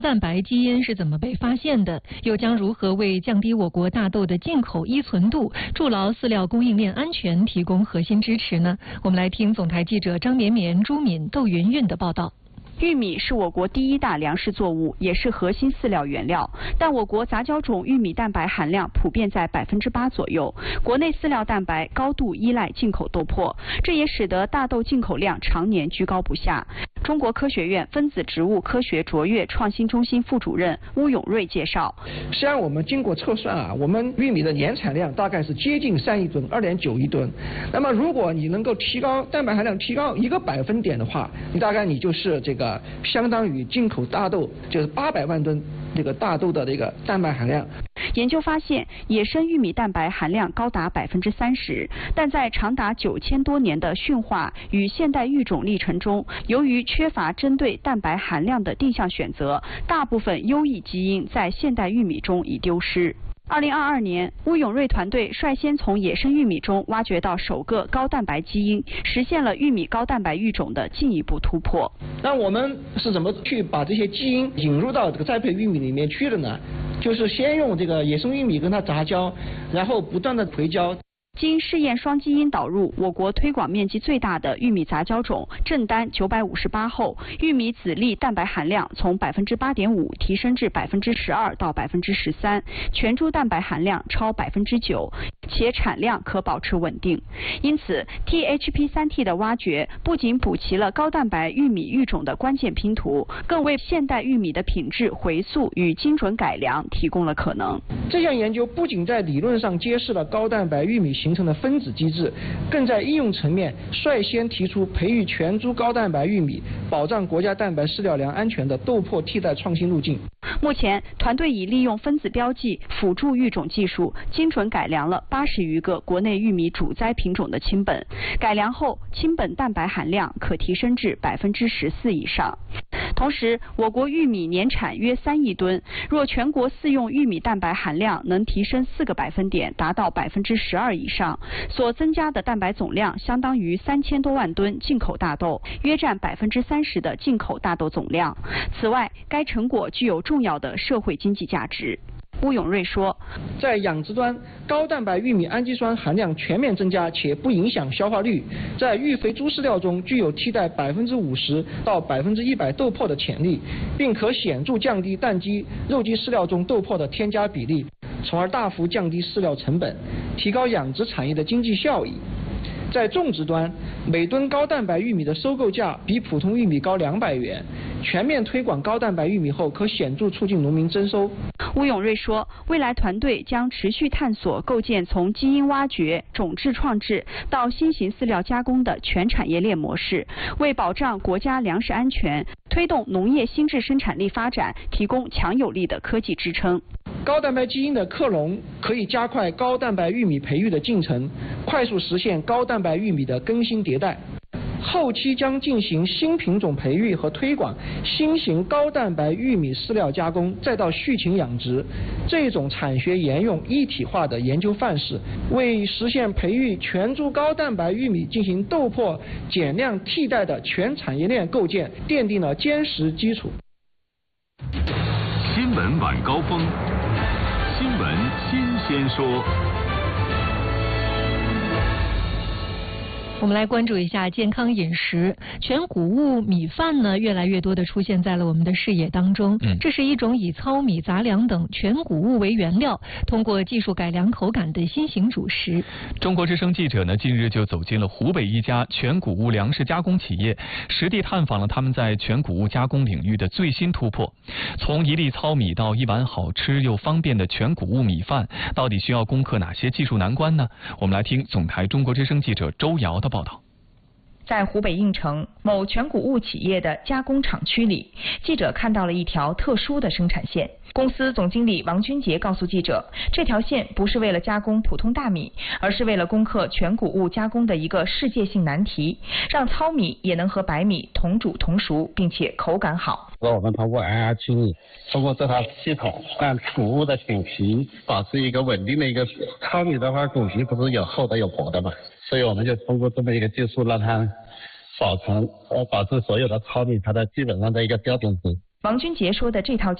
蛋白基因是怎么被发现的？又将如何为降低我国大豆的进口依存度、筑牢饲料供应链安全提供核心支持呢？我们来听总台记者张绵绵、朱敏、窦云韵的报道。 玉米是我国第一大粮食作物，也是核心饲料原料。但我国杂交种玉米蛋白含量普遍在8%左右，国内饲料蛋白高度依赖进口豆粕，这也使得大豆进口量常年居高不下。中国科学院分子植物科学卓越创新中心副主任邬永瑞介绍， 实际上我们经过测算我们玉米的年产量大概是接近3亿吨，2.9亿吨。那么如果你能够提高蛋白含量提高1个百分点的话，你就是这个相当于进口大豆就是800万吨这个大豆的这个蛋白含量。 研究发现，野生玉米蛋白含量高达30%，但在长达9000多年的驯化与现代育种历程中，由于缺乏针对蛋白含量的定向选择，大部分优异基因在现代玉米中已丢失。2022年，邬永瑞团队率先从野生玉米中挖掘到首个高蛋白基因，实现了玉米高蛋白育种的进一步突破。 那我们是怎么去把这些基因引入到这个栽培玉米里面去的呢？就是先用这个野生玉米跟它杂交，然后不断的回交。 经试验双基因导入我国推广面积最大的玉米杂交种震丹958后，玉米籽粒蛋白含量从8.5%提升至12%到13%，全株蛋白含量超9%，且产量可保持稳定。因此 ，THP3T 的挖掘不仅补齐了高蛋白玉米育种的关键拼图，更为现代玉米的品质回溯与精准改良提供了可能。 这项研究不仅在理论上揭示了高蛋白玉米形成的分子机制，更在应用层面率先提出培育全株高蛋白玉米，保障国家蛋白饲料粮安全的豆粕替代创新路径。 目前，团队已利用分子标记辅助育种技术，精准改良了80余个国内玉米主栽品种的亲本，改良后亲本蛋白含量可提升至14%以上。同时，我国玉米年产约3亿吨，若全国饲用玉米蛋白含量能提升4个百分点，达到12%以上，所增加的蛋白总量相当于3000多万吨进口大豆，约占30%的进口大豆总量。此外，该成果具有重要的社会经济价值。邬永瑞说， 在养殖端，高蛋白玉米氨基酸含量全面增加且不影响消化率，在育肥猪饲料中具有替代50%到100%豆粕的潜力，并可显著降低蛋鸡、肉鸡饲料中豆粕的添加比例，从而大幅降低饲料成本，提高养殖产业的经济效益。在种植端，每吨高蛋白玉米的收购价比普通玉米高200元。全面推广高蛋白玉米后，可显著促进农民增收。 邬永瑞说，未来团队将持续探索构建从基因挖掘、种质创制到新型饲料加工的全产业链模式，为保障国家粮食安全、推动农业新质生产力发展提供强有力的科技支撑。 高蛋白基因的克隆可以加快高蛋白玉米培育的进程，快速实现高蛋白玉米的更新迭代。后期将进行新品种培育和推广，新型高蛋白玉米饲料加工，再到畜禽养殖，这种产学研用一体化的研究范式，为实现培育全株高蛋白玉米进行豆粕减量替代的全产业链构建奠定了坚实基础。 新闻晚高峰，新闻新鲜说。 我们来关注一下健康饮食。全谷物米饭呢，越来越多的出现在了我们的视野当中。这是一种以糙米、杂粮等全谷物为原料，通过技术改良口感的新型主食。 中国之声记者呢，近日就走进了湖北一家全谷物粮食加工企业，实地探访了他们在全谷物加工领域的最新突破。从一粒糙米到一碗好吃又方便的全谷物米饭，到底需要攻克哪些技术难关呢？我们来听总台中国之声记者周瑶的报道。 在湖北应城某全谷物企业的加工厂区里，记者看到了一条特殊的生产线。公司总经理王军杰告诉记者，这条线不是为了加工普通大米，而是为了攻克全谷物加工的一个世界性难题，让糙米也能和白米同煮同熟，并且口感好。 我们通过 IR 机理，通过这套系统，让谷物的骨皮保持一个稳定的一个。糙米的话，骨皮不是有厚的有薄的嘛，所以我们就通过这么一个技术，让它保持所有的糙米它的基本上的一个标准值。 王军杰说的这套